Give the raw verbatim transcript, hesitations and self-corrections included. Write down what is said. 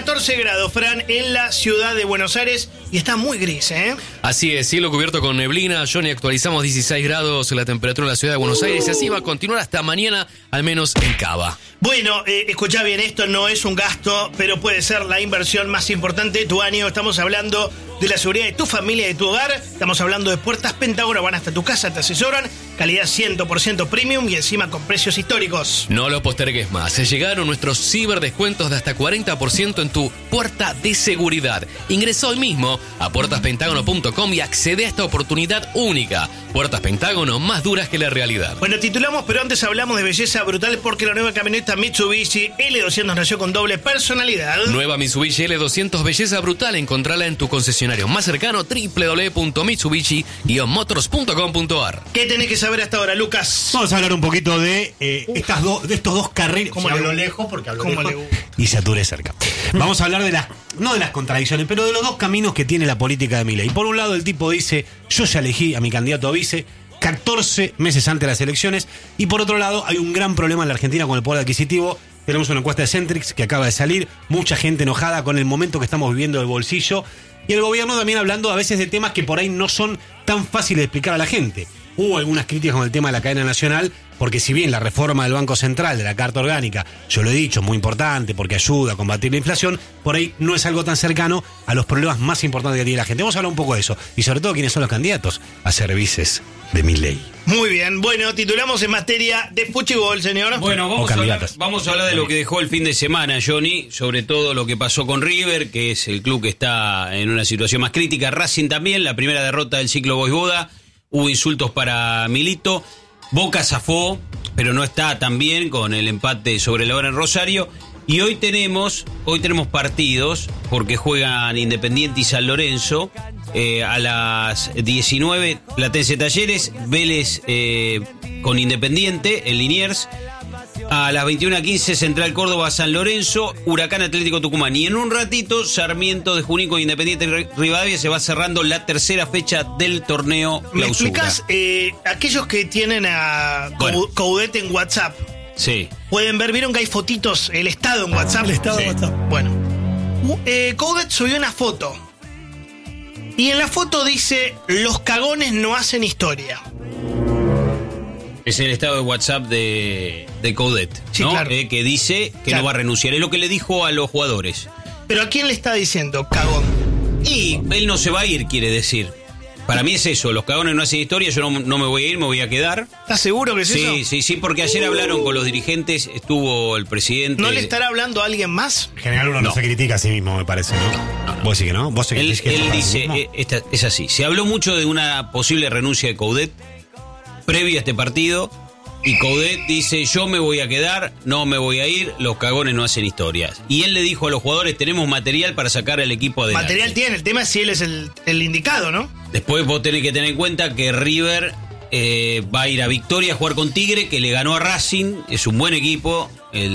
catorce grados, Fran, en la ciudad de Buenos Aires y está muy gris, ¿eh? Así es, cielo cubierto con neblina. Johnny, actualizamos dieciséis grados la temperatura en la ciudad de Buenos Aires y así va a continuar hasta mañana, al menos en Cava. Bueno, eh, escuchá bien, esto no es un gasto, pero puede ser la inversión más importante de tu año. Estamos hablando de la seguridad de tu familia, de tu hogar. Estamos hablando de Puertas Pentágono, van hasta tu casa, te asesoran. Calidad cien por ciento premium y encima con precios históricos. No lo postergues más. Llegaron nuestros ciberdescuentos de hasta cuarenta por ciento en tu puerta de seguridad. Ingresa hoy mismo a puertas pentágono punto com y accede a esta oportunidad única. Puertas Pentágono, más duras que la realidad. Bueno, titulamos, pero antes hablamos de belleza brutal porque la nueva camioneta Mitsubishi L doscientos nació con doble personalidad. Nueva Mitsubishi L doscientos, belleza brutal. Encontrala en tu concesionario más cercano, doble u doble u doble u punto mitsubishi guion motors punto com punto a r. ¿Qué tenés que saber hasta ahora, Lucas? Vamos a hablar un poquito de eh, estas dos, de estos dos carriles. ¿Cómo Si le hablo gusta? lejos porque hablo ¿Cómo lejos le gusta? y saturé cerca. Vamos a hablar de las, no de las contradicciones, pero de los dos caminos que tiene la política de Milei. Por un lado, el tipo dice, yo ya elegí a mi candidato a vice catorce meses antes de las elecciones, y por otro lado, hay un gran problema en la Argentina con el poder adquisitivo. Tenemos una encuesta de Centrix que acaba de salir, mucha gente enojada con el momento que estamos viviendo del bolsillo, y el gobierno también hablando a veces de temas que por ahí no son tan fáciles de explicar a la gente. Hubo algunas críticas con el tema de la cadena nacional, porque si bien la reforma del Banco Central, de la Carta Orgánica, yo lo he dicho, es muy importante porque ayuda a combatir la inflación, por ahí no es algo tan cercano a los problemas más importantes que tiene la gente. Vamos a hablar un poco de eso, y sobre todo quiénes son los candidatos a ser vices de Milei. Muy bien, bueno, titulamos en materia de fuchibol, señor. Bueno, O vamos a, hablar, candidatas. vamos a hablar de lo que dejó el fin de semana, Johnny, sobre todo lo que pasó con River, que es el club que está en una situación más crítica. Racing también, la primera derrota del ciclo Voivoda, hubo insultos para Milito. Boca zafó, pero no está tan bien con el empate sobre la hora en Rosario. Y hoy tenemos, hoy tenemos partidos, porque juegan Independiente y San Lorenzo. Eh, a las diecinueve, Platense Talleres, Vélez eh, con Independiente en Liniers. A las veintiuna quince, Central Córdoba, San Lorenzo, Huracán Atlético Tucumán. Y en un ratito, Sarmiento de Junín con Independiente Rivadavia. Se va cerrando la tercera fecha del torneo ¿Me Clausura. explicás? Eh, aquellos que tienen a Bueno. Coudet en WhatsApp, Sí. pueden ver, ¿vieron que hay fotitos? El estado en WhatsApp. El estado Sí. de WhatsApp. Bueno, U- eh, Coudet subió una foto. Y en la foto dice, los cagones no hacen historia. Es el estado de WhatsApp de, de Coudet, Sí, ¿no? claro. Eh, que dice que Claro. no va a renunciar. Es lo que le dijo a los jugadores. Pero ¿a quién le está diciendo cagón? Y él no se va a ir, quiere decir. Para mí es eso, los cagones no hacen historia, yo no, no me voy a ir, me voy a quedar. ¿Estás seguro que es eso? Sí, sí, sí, porque ayer hablaron con los dirigentes, estuvo el presidente. ¿No le estará hablando a alguien más? En general uno no, No. se critica a sí mismo, me parece, ¿no? ¿Vos sí que no? ¿Vos se Él, criticás él a sí dice, mismo? eh, esta- es así, se habló mucho de una posible renuncia de Coudet previa a este partido, y Coudet dice, yo me voy a quedar, no me voy a ir, los cagones no hacen historias. Y él le dijo a los jugadores, tenemos material para sacar al equipo adelante. Material tiene, el tema es si él es el, el indicado, ¿no? Después vos tenés que tener en cuenta que River eh, va a ir a Victoria a jugar con Tigre, que le ganó a Racing, es un buen equipo. El